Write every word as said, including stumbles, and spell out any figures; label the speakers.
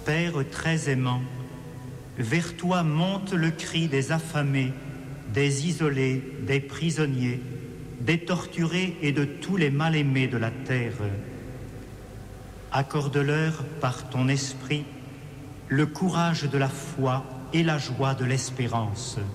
Speaker 1: Père très aimant, vers toi monte le cri des affamés, des isolés, des prisonniers, des torturés et de tous les mal-aimés de la terre. Accorde-leur par ton esprit le courage de la foi et la joie de l'espérance.